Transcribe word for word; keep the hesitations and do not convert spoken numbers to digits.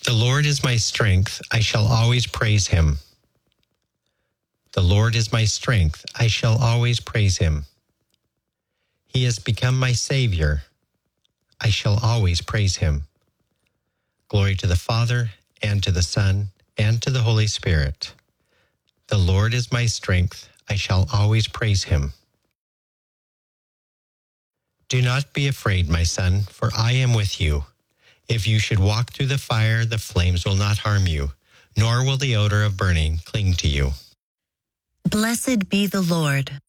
The Lord is my strength, I shall always praise him. The Lord is my strength, I shall always praise him. He has become my Savior, I shall always praise him. Glory to the Father, and to the Son, and to the Holy Spirit. The Lord is my strength, I shall always praise him. Do not be afraid, my son, for I am with you. If you should walk through the fire, the flames will not harm you, nor will the odor of burning cling to you. Blessed be the Lord,